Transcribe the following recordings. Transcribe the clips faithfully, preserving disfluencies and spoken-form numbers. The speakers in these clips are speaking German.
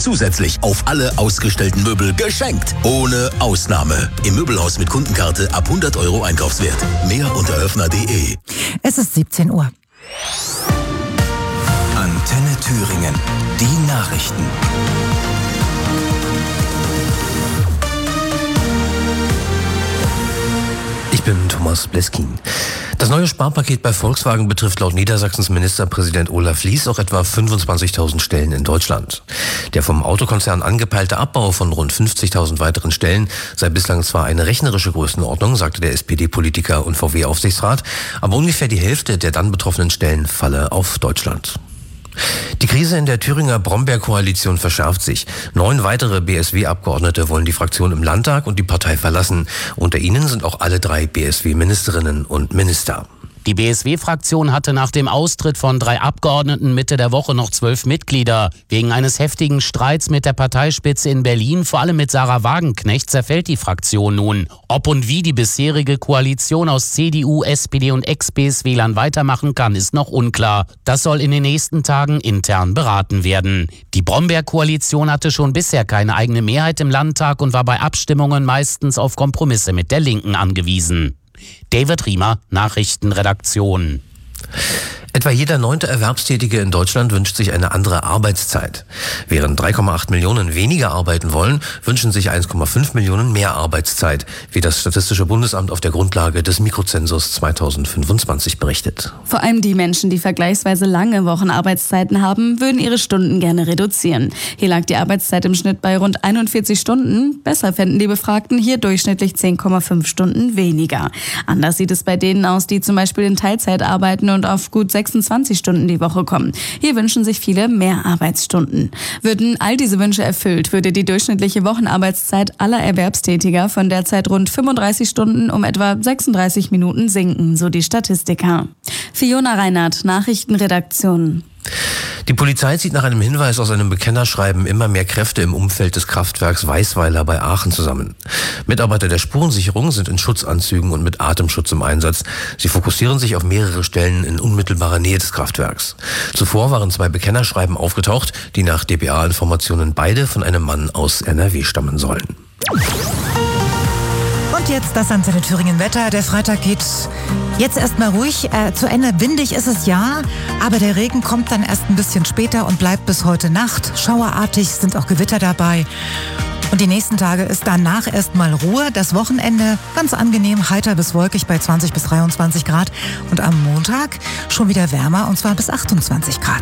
zusätzlich auf alle ausgestellten Möbel geschenkt. Ohne Ausnahme. Im Möbelhaus mit Kundenkarte ab hundert Euro Einkaufswert. Mehr unter öffner punkt de. Es ist siebzehn Uhr. Antenne Thüringen. Die Nachrichten. Ich bin Thomas Bleskin. Das neue Sparpaket bei Volkswagen betrifft laut Niedersachsens Ministerpräsident Olaf Lies auch etwa fünfundzwanzigtausend Stellen in Deutschland. Der vom Autokonzern angepeilte Abbau von rund fünfzigtausend weiteren Stellen sei bislang zwar eine rechnerische Größenordnung, sagte der S P D-Politiker und V W-Aufsichtsrat, aber ungefähr die Hälfte der dann betroffenen Stellen falle auf Deutschland. Die Krise in der Thüringer Brombeer-Koalition verschärft sich. Neun weitere B S W-Abgeordnete wollen die Fraktion im Landtag und die Partei verlassen. Unter ihnen sind auch alle drei B S W-Ministerinnen und Minister. Die B S W-Fraktion hatte nach dem Austritt von drei Abgeordneten Mitte der Woche noch zwölf Mitglieder. Wegen eines heftigen Streits mit der Parteispitze in Berlin, vor allem mit Sarah Wagenknecht, zerfällt die Fraktion nun. Ob und wie die bisherige Koalition aus C D U, S P D und Ex-B S W-Lern weitermachen kann, ist noch unklar. Das soll in den nächsten Tagen intern beraten werden. Die Brombeer-Koalition hatte schon bisher keine eigene Mehrheit im Landtag und war bei Abstimmungen meistens auf Kompromisse mit der Linken angewiesen. David Riemer, Nachrichtenredaktion. Etwa jeder neunte Erwerbstätige in Deutschland wünscht sich eine andere Arbeitszeit. Während drei Komma acht Millionen weniger arbeiten wollen, wünschen sich eins Komma fünf Millionen mehr Arbeitszeit, wie das Statistische Bundesamt auf der Grundlage des Mikrozensus zweitausendfünfundzwanzig berichtet. Vor allem die Menschen, die vergleichsweise lange Wochenarbeitszeiten haben, würden ihre Stunden gerne reduzieren. Hier lag die Arbeitszeit im Schnitt bei rund einundvierzig Stunden. Besser fänden die Befragten hier durchschnittlich zehn Komma fünf Stunden weniger. Anders sieht es bei denen aus, die zum Beispiel in Teilzeit arbeiten und auf gut sechsundzwanzig Stunden die Woche kommen. Hier wünschen sich viele mehr Arbeitsstunden. Würden all diese Wünsche erfüllt, würde die durchschnittliche Wochenarbeitszeit aller Erwerbstätiger von derzeit rund fünfunddreißig Stunden um etwa sechsunddreißig Minuten sinken, so die Statistiker. Fiona Reinhardt, Nachrichtenredaktion. Die Polizei zieht nach einem Hinweis aus einem Bekennerschreiben immer mehr Kräfte im Umfeld des Kraftwerks Weißweiler bei Aachen zusammen. Mitarbeiter der Spurensicherung sind in Schutzanzügen und mit Atemschutz im Einsatz. Sie fokussieren sich auf mehrere Stellen in unmittelbarer Nähe des Kraftwerks. Zuvor waren zwei Bekennerschreiben aufgetaucht, die nach D P A-Informationen beide von einem Mann aus N R W stammen sollen. Und jetzt das Antenne Thüringen Wetter. Der Freitag geht jetzt erstmal ruhig äh, zu Ende. Windig ist es ja, aber der Regen kommt dann erst ein bisschen später und bleibt bis heute Nacht. Schauerartig sind auch Gewitter dabei. Und die nächsten Tage ist danach erstmal Ruhe. Das Wochenende ganz angenehm, heiter bis wolkig bei zwanzig bis dreiundzwanzig Grad. Und am Montag schon wieder wärmer und zwar bis achtundzwanzig Grad.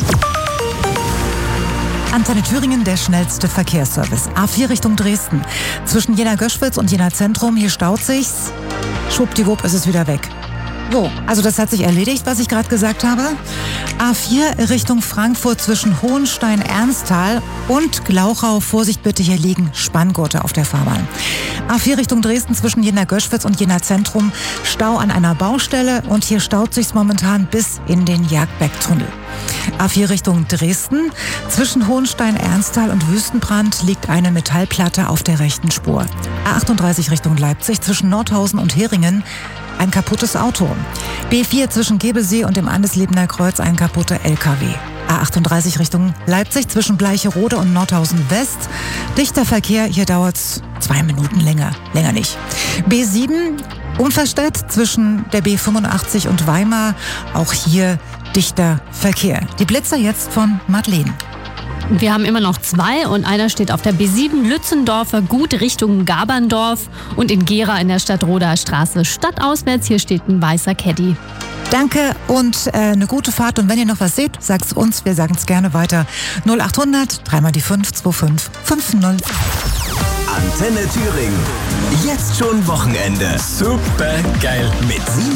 Antenne Thüringen, der schnellste Verkehrsservice. A vier Richtung Dresden. Zwischen Jena-Göschwitz und Jena-Zentrum, hier staut sich's. Schwuppdiwupp ist es wieder weg. So, also das hat sich erledigt, was ich gerade gesagt habe. A vier Richtung Frankfurt zwischen Hohenstein-Ernsthal und Glauchau. Vorsicht bitte, hier liegen Spanngurte auf der Fahrbahn. A vier Richtung Dresden zwischen Jena-Göschwitz und Jena-Zentrum. Stau an einer Baustelle und hier staut sich's momentan bis in den Jagdbeck-Tunnel. A vier Richtung Dresden. Zwischen Hohenstein-Ernsthal und Wüstenbrand liegt eine Metallplatte auf der rechten Spur. A achtunddreißig Richtung Leipzig zwischen Nordhausen und Heringen ein kaputtes Auto. B vier zwischen Gebesee und dem Andeslebener Kreuz ein kaputter L K W. A achtunddreißig Richtung Leipzig zwischen Bleicherode und Nordhausen West. Dichter Verkehr, hier dauert's zwei Minuten länger. Länger nicht. B sieben Unverstädt zwischen der B fünfundachtzig und Weimar. Auch hier dichter Verkehr. Die Blitzer jetzt von Madeleine. Wir haben immer noch zwei und einer steht auf der B sieben Lützendorfer Gut Richtung Gaberndorf und in Gera in der Stadtroder Straße stadtauswärts. Hier steht ein weißer Caddy. Danke und äh, eine gute Fahrt. Und wenn ihr noch was seht, sagt's uns. Wir sagen es gerne weiter. null achthundert, dreimal die fünf, zwei fünf fünf null. Antenne Thüringen. Jetzt schon Wochenende. Super geil. Mit Sina